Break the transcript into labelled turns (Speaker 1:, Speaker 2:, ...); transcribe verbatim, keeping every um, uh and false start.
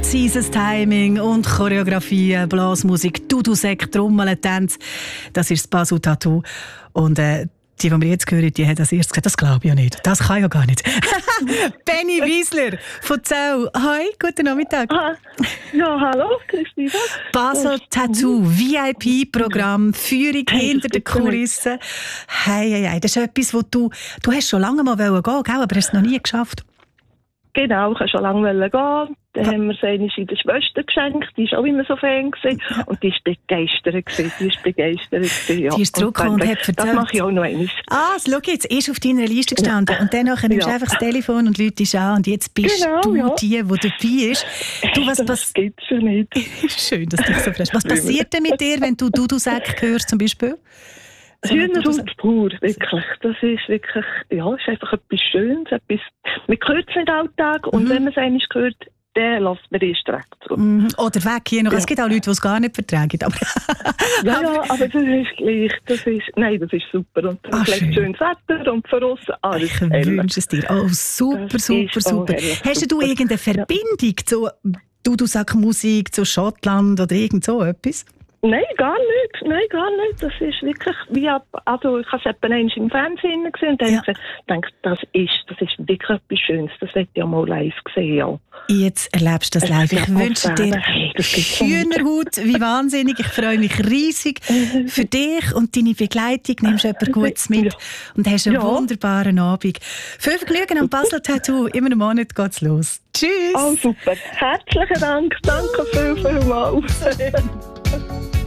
Speaker 1: Präzises Timing und Choreografie, Blasmusik, Dudelsäck, Trommeln, Tanz. Das ist das Basel Tattoo. Und äh, die, die wir jetzt hören, die hat das erst gesagt, das glaube ich ja nicht. Das kann ja gar nicht. Benny Wiesler von Zell. Hi, guten Nachmittag.
Speaker 2: Ah, ja, hallo, Christina.
Speaker 1: Basel Tattoo, V I P-Programm, Führung hey, hinter den Kulissen. Hey, hey, hey, das ist etwas, wo du, du hast schon lange mal gehen wollen, aber hast es noch nie geschafft.
Speaker 2: Genau, ich wollte schon lange gehen. Dann haben wir es in der Schwester geschenkt. Die war auch immer so Fan. Gewesen. Und die war begeistert. Gewesen. Die ist begeistert. Gewesen, ja.
Speaker 1: Die ist zurückgekommen und, und hat erzählt.
Speaker 2: Das mache ich auch noch einmal.
Speaker 1: Ah, schau jetzt, ist auf deiner Liste gestanden. Ja. Und dann nimmst du ja. einfach das Telefon und läutest an. Und jetzt bist genau, du ja. die, die dabei ist. Du, was
Speaker 2: das gibt es ja nicht.
Speaker 1: Schön, dass du dich so freust. Was passiert denn mit dir, wenn du Dudelsäck hörst zum Beispiel?
Speaker 2: Hühnerhaut pur, wirklich. Das ist wirklich, ja, ist einfach etwas Schönes. Etwas, man hört es nicht alltag und mhm. wenn man es einmal hört, dann lässt man erst direkt zurück.
Speaker 1: Mhm. Oder weg hier noch. Ja. Es gibt auch Leute, die es gar nicht vertragen. Aber
Speaker 2: ja, ja, aber das ist gleich. Das ist, nein, das ist super. Und es ist schönes Wetter und von außen alles.
Speaker 1: Ich wünsche es dir. Oh, super, das super, super. Hast du irgendeine Verbindung ja. zu Dudelsackmusik, zu Schottland oder irgend so etwas?
Speaker 2: Nein, gar nicht. Nein, gar nicht. Das ist wirklich wie ab, also ich habe es etwa einmal im Fernsehen gesehen und dann ja. gedacht, das ist, das ist wirklich etwas Schönes. Das hätte ich ja mal live gesehen, ja.
Speaker 1: Jetzt erlebst du das live. Ich wünsche dir
Speaker 2: hey,
Speaker 1: Hühnerhaut wie wahnsinnig. Ich freue mich riesig für dich und deine Begleitung. Nimmst jemand Gutes mit und hast einen ja. wunderbaren Abend. Viel Vergnügen am Basel Tattoo. Immer einen Monat geht's los. Tschüss.
Speaker 2: Oh, super. Herzlichen Dank. Danke viel, viel mal.